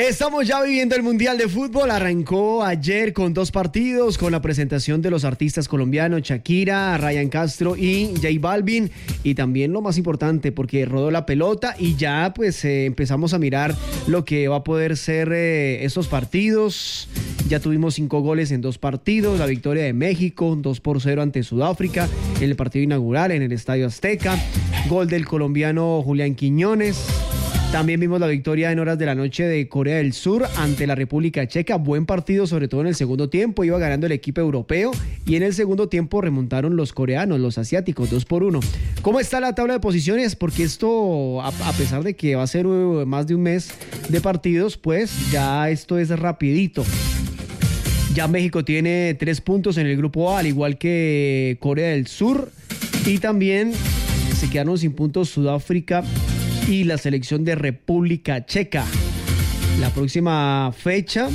Estamos ya viviendo el Mundial de Fútbol. Arrancó ayer con 2 partidos, con la presentación de los artistas colombianos Shakira, Ryan Castro y J Balvin. Y también lo más importante, porque rodó la pelota y ya pues empezamos a mirar lo que va a poder ser estos partidos. Ya tuvimos 5 goles en 2 partidos. La victoria de México, 2-0 ante Sudáfrica en el partido inaugural en el Estadio Azteca. Gol del colombiano Julián Quiñones. También vimos la victoria en horas de la noche de Corea del Sur ante la República Checa. Buen partido, sobre todo en el segundo tiempo. Iba ganando el equipo europeo y en el segundo tiempo remontaron los coreanos, los asiáticos, 2-1. ¿Cómo está la tabla de posiciones? Porque esto, a pesar de que va a ser más de un mes de partidos, pues ya esto es rapidito. Ya México tiene 3 puntos en el grupo A, al igual que Corea del Sur. Y también se quedaron sin puntos Sudáfrica y la selección de República Checa. La próxima fecha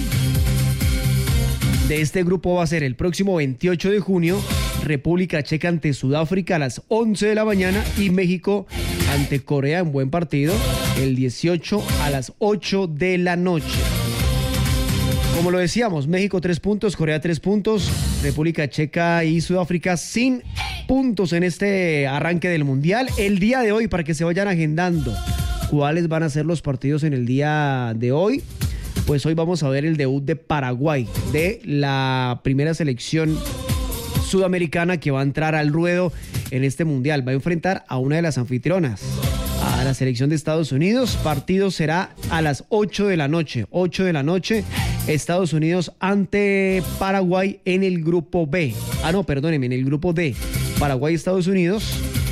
de este grupo va a ser el próximo 28 de junio, República Checa ante Sudáfrica a las 11 de la mañana y México ante Corea en buen partido el 18 a las 8 de la noche. Como lo decíamos, México 3 puntos, Corea 3 puntos, República Checa y Sudáfrica sin puntos en este arranque del Mundial. El día de hoy, para que se vayan agendando cuáles van a ser los partidos en el día de hoy, pues hoy vamos a ver el debut de Paraguay, de la primera selección sudamericana que va a entrar al ruedo en este Mundial. Va a enfrentar a una de las anfitrionas, a la selección de Estados Unidos. Partido será a las 8 de la noche. 8 de la noche, Estados Unidos ante Paraguay en el grupo B. En el grupo D. Paraguay y Estados Unidos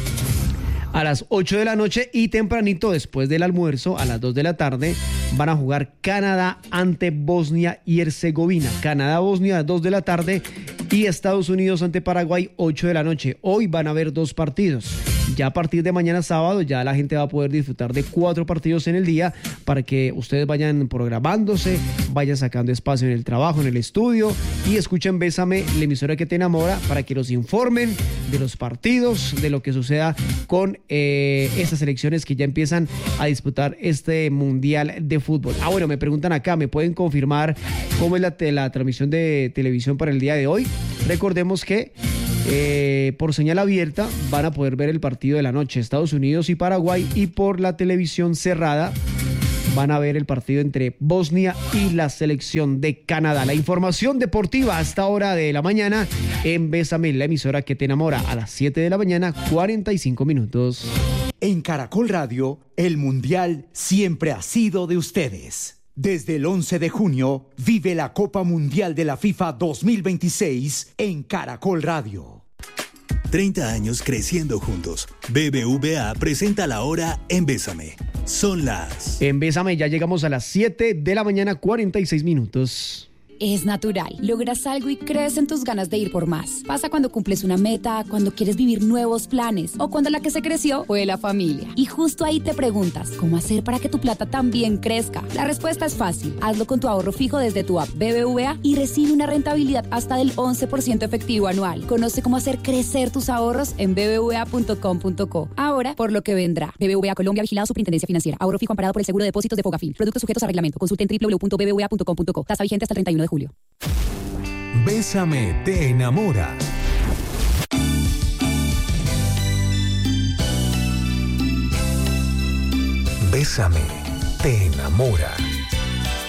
a las 8 de la noche y tempranito después del almuerzo a las 2 de la tarde van a jugar Canadá ante Bosnia y Herzegovina. Canadá-Bosnia a las 2 de la tarde y Estados Unidos ante Paraguay 8 de la noche. Hoy van a haber 2 partidos. Ya a partir de mañana sábado ya la gente va a poder disfrutar de 4 partidos en el día para que ustedes vayan programándose, vayan sacando espacio en el trabajo, en el estudio y escuchen Bésame, la emisora que te enamora, para que los informen de los partidos, de lo que suceda con estas selecciones que ya empiezan a disputar este Mundial de Fútbol. Bueno, me preguntan acá, ¿me pueden confirmar cómo es la transmisión de televisión para el día de hoy? Recordemos que por señal abierta van a poder ver el partido de la noche, Estados Unidos y Paraguay, y por la televisión cerrada van a ver el partido entre Bosnia y la selección de Canadá. La información deportiva a esta hora de la mañana en Bésame, la emisora que te enamora, a las 7 de la mañana, 45 minutos. En Caracol Radio, el Mundial siempre ha sido de ustedes. Desde el 11 de junio, vive la Copa Mundial de la FIFA 2026 en Caracol Radio. 30 años creciendo juntos. BBVA presenta la hora en Bésame. Son las... En Bésame ya llegamos a las 7 de la mañana, 46 minutos. Es natural. Logras algo y crees en tus ganas de ir por más. Pasa cuando cumples una meta, cuando quieres vivir nuevos planes o cuando la que se creció fue la familia. Y justo ahí te preguntas, ¿cómo hacer para que tu plata también crezca? La respuesta es fácil. Hazlo con tu ahorro fijo desde tu app BBVA y recibe una rentabilidad hasta del 11% efectivo anual. Conoce cómo hacer crecer tus ahorros en bbva.com.co. Ahora, por lo que vendrá. BBVA Colombia, vigilado Superintendencia Financiera. Ahorro fijo amparado por el seguro de depósitos de Fogafín. Productos sujetos a reglamento. Consulte en www.bbva.com.co. Tasa vigente hasta el 31 de julio. Bésame te enamora. Bésame te enamora.